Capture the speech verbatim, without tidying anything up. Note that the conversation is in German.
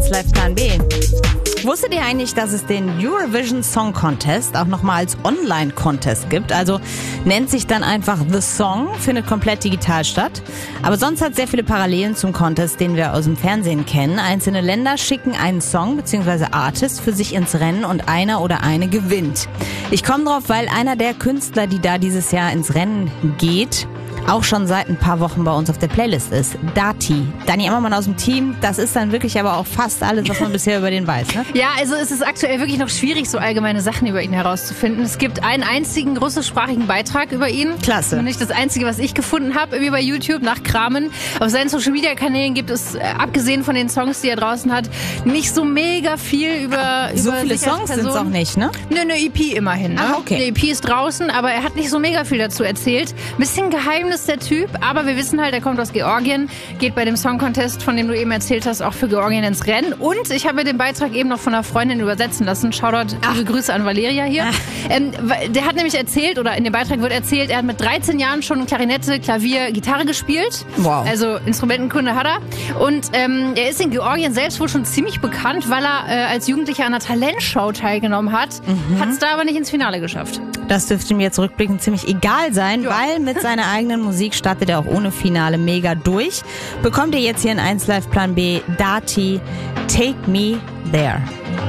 eins Live Plan B. Wusstet ihr eigentlich, dass es den Eurovision Song Contest auch nochmal als Online-Contest gibt? Also nennt sich dann einfach The Song, findet komplett digital statt. Aber sonst hat sehr viele Parallelen zum Contest, den wir aus dem Fernsehen kennen. Einzelne Länder schicken einen Song bzw. Artist für sich ins Rennen und einer oder eine gewinnt. Ich komme drauf, weil einer der Künstler, die da dieses Jahr ins Rennen geht, auch schon seit ein paar Wochen bei uns auf der Playlist ist. Dati. Dani Emmermann aus dem Team. Das ist dann wirklich aber auch fast alles, was man bisher über den weiß, ne? Ja, also es ist aktuell wirklich noch schwierig, so allgemeine Sachen über ihn herauszufinden. Es gibt einen einzigen russischsprachigen Beitrag über ihn. Klasse. Und nicht das einzige, was ich gefunden habe, irgendwie bei YouTube, nach Kramen. Auf seinen Social-Media-Kanälen gibt es, äh, abgesehen von den Songs, die er draußen hat, nicht so mega viel über So über viele sich als Songs sind es Person. auch nicht, ne? Nö, eine E P immerhin. Ne? Ah, okay. Eine E P ist draußen, aber er hat nicht so mega viel dazu erzählt. Bisschen Geheimnis der Typ, aber wir wissen halt, er kommt aus Georgien, geht bei dem Song Contest, von dem du eben erzählt hast, auch für Georgien ins Rennen. Und ich habe mir den Beitrag eben noch von einer Freundin übersetzen lassen. Shoutout, liebe Grüße an Valeria hier. Ähm, der hat nämlich erzählt, oder in dem Beitrag wird erzählt, er hat mit dreizehn Jahren schon Klarinette, Klavier, Gitarre gespielt. Wow. Also Instrumentenkunde hat er. Und ähm, er ist in Georgien selbst wohl schon ziemlich bekannt, weil er äh, als Jugendlicher an einer Talentshow teilgenommen hat. Mhm. Hat es da aber nicht ins Finale geschafft. Das dürfte mir jetzt rückblickend ziemlich egal sein, Ja. weil mit seiner eigenen Musik startet er auch ohne Finale mega durch. Bekommt ihr jetzt hier in eins Live Plan B Dati, Take Me There.